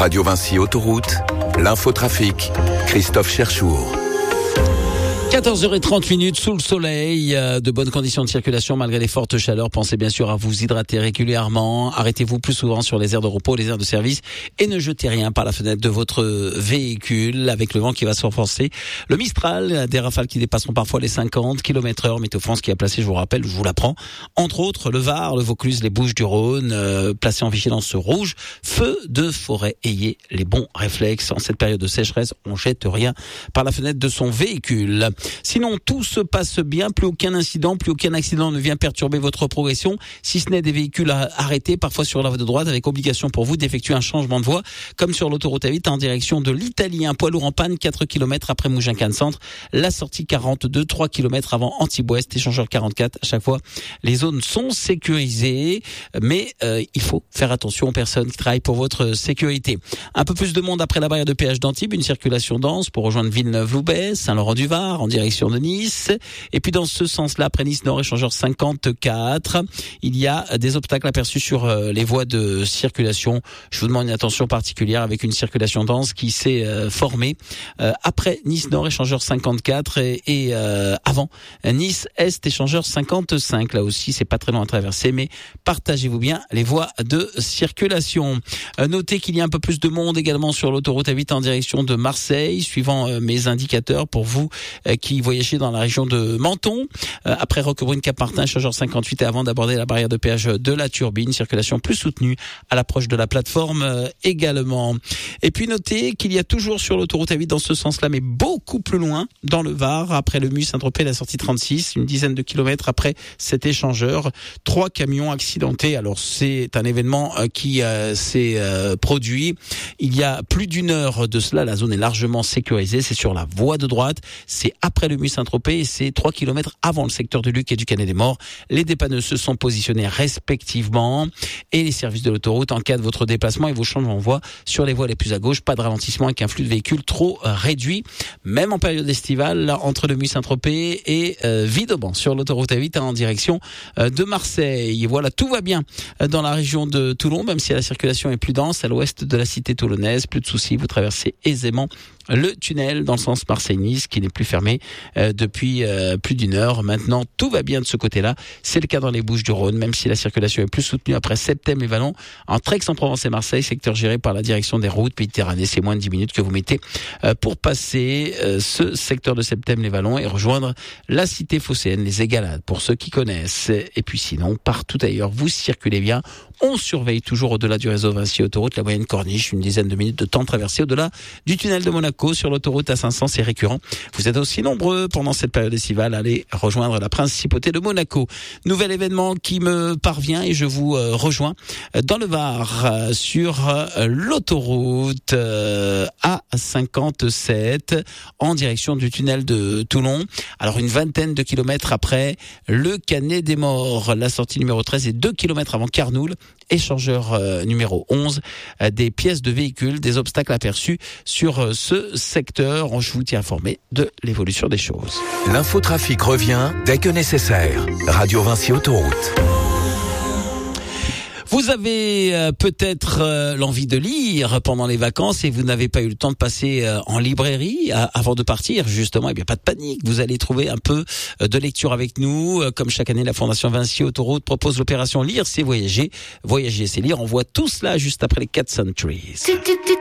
Radio Vinci Autoroute, l'infotrafic, Christophe Cherchour. 14h30 sous le soleil, de bonnes conditions de circulation malgré les fortes chaleurs. Pensez bien sûr à vous hydrater régulièrement. Arrêtez-vous plus souvent sur les aires de repos, les aires de service et ne jetez rien par la fenêtre de votre véhicule avec le vent qui va se renforcer. Le Mistral, des rafales qui dépasseront parfois les 50 km/h. Météo France qui a placé, je vous rappelle, je vous l'apprends, entre autres le Var, le Vaucluse, les Bouches-du-Rhône, placés en vigilance rouge. Feu de forêt, ayez les bons réflexes. En cette période de sécheresse, on jette rien par la fenêtre de son véhicule. Sinon, tout se passe bien, plus aucun incident, plus aucun accident ne vient perturber votre progression, si ce n'est des véhicules arrêtés, parfois sur la voie de droite, avec obligation pour vous d'effectuer un changement de voie, comme sur l'autoroute A8 en direction de l'Italie. Un poids lourd en panne, 4 km après Mougins-Cannes Centre, la sortie 42, 3 km avant Antibes-Ouest, échangeur 44. À chaque fois, les zones sont sécurisées, mais il faut faire attention aux personnes qui travaillent pour votre sécurité. Un peu plus de monde après la barrière de péage d'Antibes, une circulation dense pour rejoindre Villeneuve-Loubet, Saint-Laurent-du-Var, en direction de Nice. Et puis dans ce sens-là, après Nice-Nord, échangeur 54, il y a des obstacles aperçus sur les voies de circulation. Je vous demande une attention particulière avec une circulation dense qui s'est formée après Nice-Nord, échangeur 54 et avant Nice-Est, échangeur 55. Là aussi, c'est pas très loin à traverser, mais partagez-vous bien les voies de circulation. Notez qu'il y a un peu plus de monde également sur l'autoroute A8 en direction de Marseille, suivant mes indicateurs pour vous qui voyagez dans la région de Menton, après Roquebrune-Cap-Martin, échangeur 58 et avant d'aborder la barrière de péage de la Turbine, circulation plus soutenue à l'approche de la plateforme également. Et puis notez qu'il y a toujours sur l'autoroute A8 dans ce sens-là, mais beaucoup plus loin, dans le Var, après le Mus-Saint-Tropez, la sortie 36, une dizaine de kilomètres après cet échangeur, 3 camions accidentés. Alors c'est un événement qui s'est produit il y a plus d'une heure de cela. La zone est largement sécurisée, c'est sur la voie de droite, c'est après le Mus-Saint-Tropez et c'est 3 km avant le secteur de Luc et du Canet des Morts. Les dépanneuses se sont positionnés respectivement et les services de l'autoroute encadrent votre déplacement et vos changements de voie sur les voies les plus à gauche. Pas de ralentissement avec un flux de véhicules trop réduit, même en période estivale, là, entre le Mus-Saint-Tropez et Vidauban sur l'autoroute A8 en direction de Marseille. Voilà, tout va bien dans la région de Toulon, même si la circulation est plus dense à l'ouest de la cité toulonnaise. Plus de soucis, vous traversez aisément le tunnel dans le sens Marseille-Nice qui n'est plus fermé depuis plus d'une heure. Maintenant, tout va bien de ce côté-là. C'est le cas dans les Bouches-du-Rhône, même si la circulation est plus soutenue après Septem et Vallon. Entre Aix-en-Provence et Marseille, secteur géré par la direction des routes Méditerranée. C'est moins de 10 minutes que vous mettez pour passer ce secteur de Septem et Vallon et rejoindre la cité phocéenne, les Égalades, pour ceux qui connaissent. Et puis sinon, partout ailleurs, vous circulez bien. On surveille toujours au-delà du réseau Vinci Autoroute, la moyenne corniche, une dizaine de minutes de temps traversé au-delà du tunnel de Monaco sur l'autoroute A500, c'est récurrent. Vous êtes aussi nombreux pendant cette période estivale à aller rejoindre la principauté de Monaco. Nouvel événement qui me parvient et je vous rejoins dans le Var sur l'autoroute A57 en direction du tunnel de Toulon. Alors une vingtaine de kilomètres après le Canet des Morts, la sortie numéro 13 et 2 kilomètres avant Carnoul, échangeur numéro 11, des pièces de véhicules, des obstacles aperçus sur ce secteur. Je vous tiens informé de l'évolution des choses. L'infotrafic revient dès que nécessaire. Radio Vinci Autoroute. Vous avez peut-être l'envie de lire pendant les vacances et vous n'avez pas eu le temps de passer en librairie avant de partir, justement. Eh bien, pas de panique. Vous allez trouver un peu de lecture avec nous. Comme chaque année, la Fondation Vinci Autoroute propose l'opération Lire, c'est voyager. Voyager, c'est lire. On voit tout cela juste après les 4 Centuries.